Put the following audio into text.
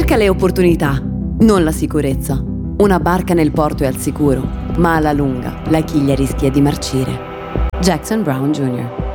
Cerca le opportunità, non la sicurezza. Una barca nel porto è al sicuro, ma alla lunga la chiglia rischia di marcire. Jackson Brown Jr.